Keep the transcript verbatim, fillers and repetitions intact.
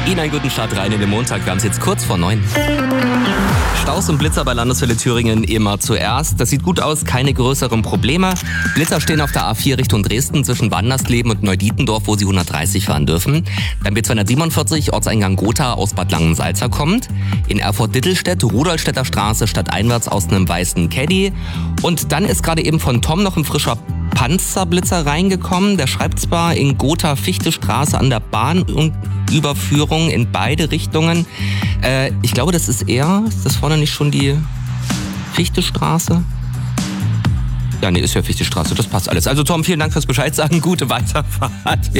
Ihnen einen guten Start rein in den Montag. Wir haben es jetzt kurz vor neun. Staus und Blitzer bei Landeswelle Thüringen immer zuerst. Das sieht gut aus, keine größeren Probleme. Blitzer stehen auf der A vier Richtung Dresden zwischen Wandersleben und Neudietendorf, wo sie hundertdreißig fahren dürfen. Dann B zweihundertsiebenundvierzig, Ortseingang Gotha aus Bad Langensalza kommt. In Erfurt-Dittelstedt, Rudolstädter Straße, stadteinwärts aus einem weißen Caddy. Und dann ist gerade eben von Tom noch ein frischer Panzerblitzer reingekommen. Der schreibt zwar in Gotha-Fichte-Straße an der Bahnüberführung in beide Richtungen. Äh, ich glaube, das ist eher, ist das vorne nicht schon die Fichte-Straße? Ja, nee, ist ja Fichte-Straße, das passt alles. Also Tom, vielen Dank fürs Bescheid sagen. Gute Weiterfahrt.